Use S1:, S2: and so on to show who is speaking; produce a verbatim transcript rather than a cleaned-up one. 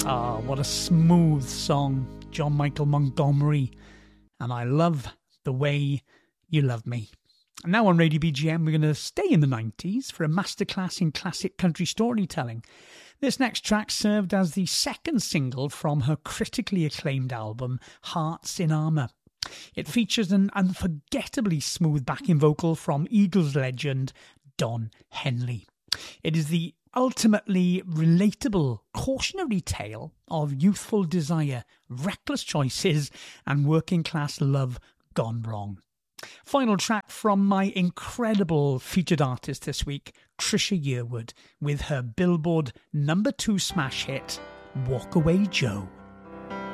S1: Ah, what a smooth song, John Michael Montgomery. And I love the way you love me. And now on Radio B G M, we're going to stay in the nineties for a masterclass in classic country storytelling. This next track served as the second single from her critically acclaimed album, Hearts in Armour. It features an unforgettably smooth backing vocal from Eagles legend Don Henley. It is the ultimately relatable cautionary tale of youthful desire, reckless choices, and working class love gone wrong. Final track from my incredible featured artist this week, Trisha Yearwood, with her Billboard number two smash hit, Walk Away Joe.